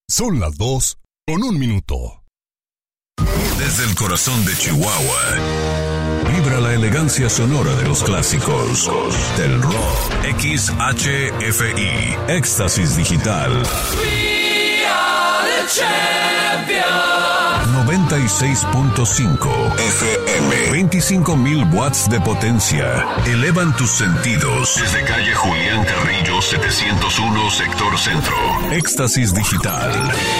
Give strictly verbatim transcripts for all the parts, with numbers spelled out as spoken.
Son las dos con un minuto. Desde el corazón de Chihuahua, vibra la elegancia sonora de los clásicos del rock. X H F I, Éxtasis Digital. We are the champions. noventa y seis punto cinco F M. veinticinco mil watts de potencia. Elevan tus sentidos. Desde calle Julián Carrillo setecientos uno, sector centro. Éxtasis Digital.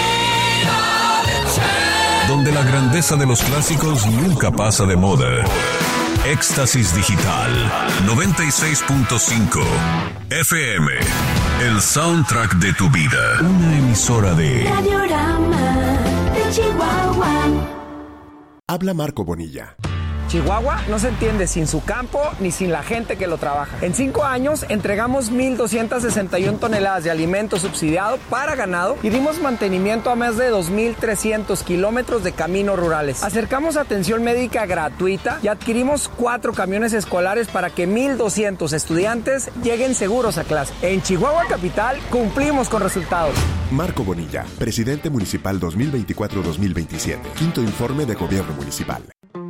Donde la grandeza de los clásicos nunca pasa de moda. Éxtasis Digital. noventa y seis punto cinco F M. El soundtrack de tu vida. Una emisora de Radiorama de Chihuahua. Habla Marco Bonilla. Chihuahua no se entiende sin su campo ni sin la gente que lo trabaja. En cinco años entregamos mil doscientas sesenta y una toneladas de alimento subsidiado para ganado y dimos mantenimiento a más de dos mil trescientos kilómetros de caminos rurales. Acercamos atención médica gratuita y adquirimos cuatro camiones escolares para que mil doscientos estudiantes lleguen seguros a clase. En Chihuahua Capital cumplimos con resultados. Marco Bonilla, presidente municipal dos mil veinticuatro a dos mil veintisiete. Quinto informe de gobierno municipal.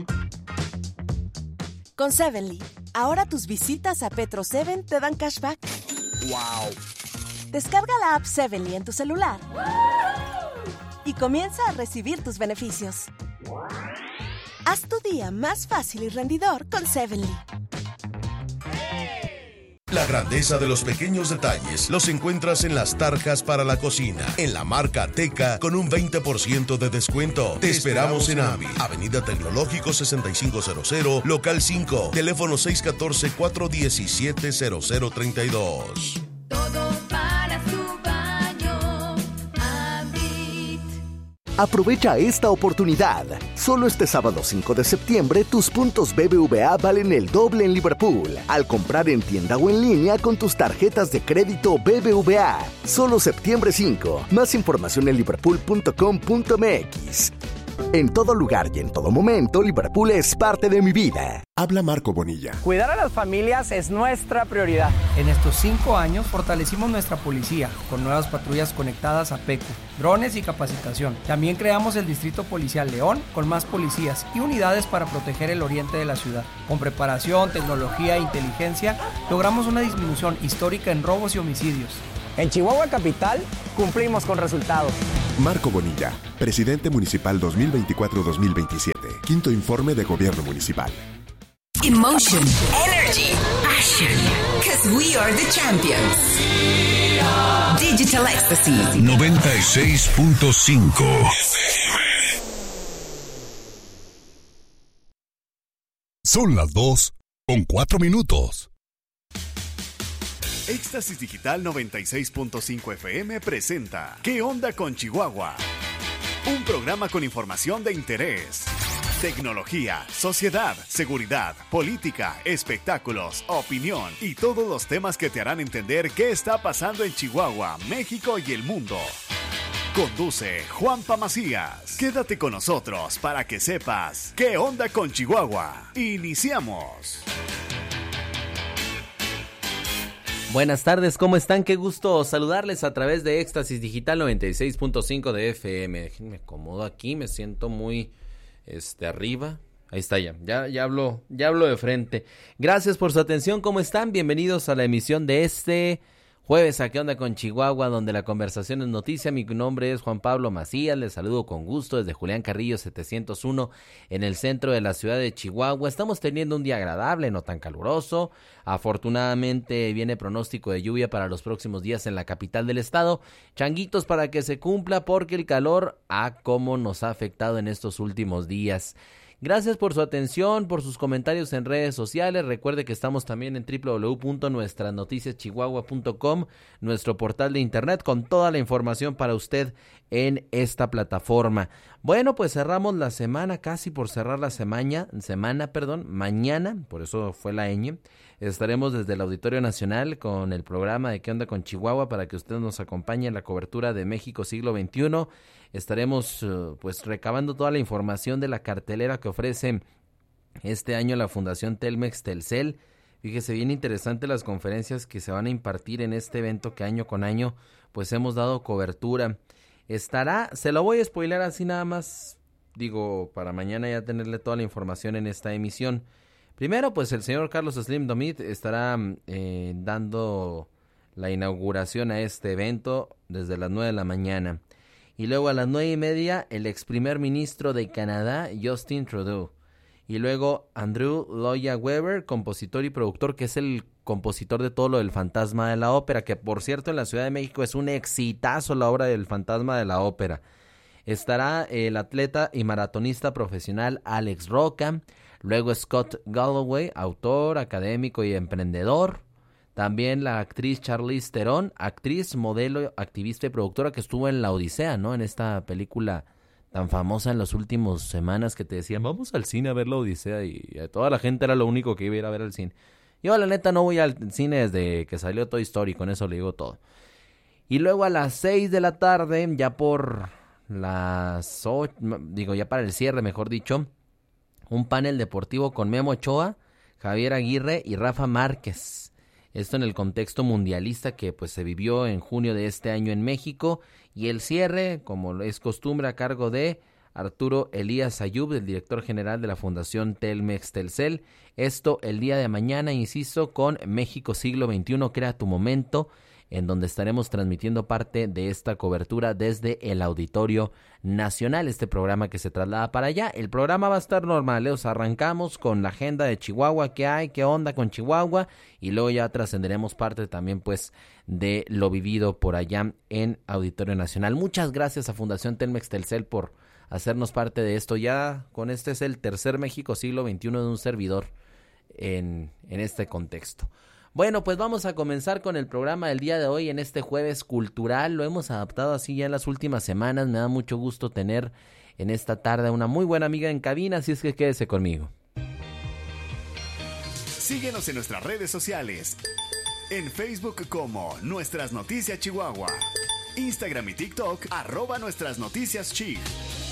Con Sevenly, ahora tus visitas a Petro Seven te dan cashback. ¡Wow! Descarga la app Sevenly en tu celular y comienza a recibir tus beneficios. Haz tu día más fácil y rendidor con Sevenly. La grandeza de los pequeños detalles los encuentras en las tarjas para la cocina, en la marca Teca, con un veinte por ciento de descuento. Te esperamos en AMBI, Avenida Tecnológico sesenta y cinco cero cero, local cinco, teléfono seis uno cuatro, cuatro uno siete, cero cero tres dos. Todo para su baño. Ambit. Aprovecha esta oportunidad. Solo este sábado cinco de septiembre, tus puntos B B V A valen el doble en Liverpool. Al comprar en tienda o en línea con tus tarjetas de crédito B B V A. Solo septiembre cinco. Más información en liverpool punto com punto m x. En todo lugar y en todo momento, Liverpool es parte de mi vida. Habla Marco Bonilla. Cuidar a las familias es nuestra prioridad. En estos cinco años fortalecimos nuestra policía con nuevas patrullas conectadas a PECU, drones y capacitación. También creamos el Distrito Policial León con más policías y unidades para proteger el oriente de la ciudad. Con preparación, tecnología e inteligencia, logramos una disminución histórica en robos y homicidios. En Chihuahua Capital cumplimos con resultados. Marco Bonilla, presidente municipal dos mil veinticuatro a dos mil veintisiete. Quinto informe de gobierno municipal. Emotion, energy, passion, because we are the champions. Digital Ecstasy. noventa y seis punto cinco. Son las dos con cuatro minutos. Éxtasis Digital noventa y seis punto cinco F M presenta ¿Qué onda con Chihuahua? Un programa con información de interés. Tecnología, sociedad, seguridad, política, espectáculos, opinión y todos los temas que te harán entender qué está pasando en Chihuahua, México y el mundo. Conduce Juanpa Macías. Quédate con nosotros para que sepas ¿Qué onda con Chihuahua? Iniciamos. Buenas tardes, ¿cómo están? Qué gusto saludarles a través de Éxtasis Digital noventa y seis punto cinco de F M. Déjenme acomodo aquí, me siento muy este arriba. Ahí está ya, ya, ya hablo, ya hablo de frente. Gracias por su atención, ¿cómo están? Bienvenidos a la emisión de este jueves a ¿Qué onda con Chihuahua? Donde la conversación es noticia. Mi nombre es Juan Pablo Macías, les saludo con gusto desde Julián Carrillo setecientos uno en el centro de la ciudad de Chihuahua. Estamos teniendo un día agradable, no tan caluroso. Afortunadamente viene pronóstico de lluvia para los próximos días en la capital del estado. Changuitos para que se cumpla porque el calor, ah, cómo nos ha afectado en estos últimos días. Gracias por su atención, por sus comentarios en redes sociales. Recuerde que estamos también en doble u doble u doble u punto nuestras noticias chihuahua punto com, nuestro portal de internet con toda la información para usted en esta plataforma. Bueno, pues cerramos la semana, casi por cerrar la semana, semana, perdón, mañana, por eso fue la ñ. Estaremos desde el Auditorio Nacional con el programa de ¿Qué onda con Chihuahua? Para que usted nos acompañe en la cobertura de México siglo veintiuno. Estaremos uh, pues recabando toda la información de la cartelera que ofrece este año la Fundación Telmex Telcel. Fíjese, bien interesante las conferencias que se van a impartir en este evento que año con año pues hemos dado cobertura. Estará, se lo voy a spoiler así nada más, digo, para mañana ya tenerle toda la información en esta emisión. Primero, pues el señor Carlos Slim Domit estará eh, dando la inauguración a este evento desde las nueve de la mañana. Y luego a las nueve y media, el ex primer ministro de Canadá, Justin Trudeau. Y luego Andrew Lloyd Webber, compositor y productor, que es el compositor de todo lo del Fantasma de la Ópera, que por cierto en la Ciudad de México es un exitazo la obra del Fantasma de la Ópera. Estará el atleta y maratonista profesional Alex Roca, luego Scott Galloway, autor, académico y emprendedor. También la actriz Charlize Theron, actriz, modelo, activista y productora que estuvo en La Odisea, ¿no? En esta película tan famosa en las últimas semanas que te decían, vamos al cine a ver La Odisea, y toda la gente era lo único que iba a ir a ver al cine. Yo la neta no voy al cine desde que salió Toy Story, con eso le digo todo. Y luego a las seis de la tarde, ya por las ocho, digo ya para el cierre mejor dicho, un panel deportivo con Memo Ochoa, Javier Aguirre y Rafa Márquez. Esto en el contexto mundialista que pues se vivió en junio de este año en México. Y el cierre, como es costumbre, a cargo de Arturo Elías Ayub, el director general de la Fundación Telmex Telcel. Esto el día de mañana, insisto, con México Siglo veintiuno, Crea tu Momento, en donde estaremos transmitiendo parte de esta cobertura desde el Auditorio Nacional, este programa que se traslada para allá. El programa va a estar normal, ¿eh? O sea, arrancamos con la agenda de Chihuahua, qué hay, qué onda con Chihuahua, y luego ya trascenderemos parte también pues de lo vivido por allá en Auditorio Nacional. Muchas gracias a Fundación Telmex Telcel por hacernos parte de esto. Ya con este es el tercer México Siglo veintiuno de un servidor en, en este contexto. Bueno, pues vamos a comenzar con el programa del día de hoy en este jueves cultural. Lo hemos adaptado así ya en las últimas semanas. Me da mucho gusto tener en esta tarde una muy buena amiga en cabina, así es que quédese conmigo. Síguenos en nuestras redes sociales. En Facebook como Nuestras Noticias Chihuahua. Instagram y TikTok arroba Nuestras Noticias Chi.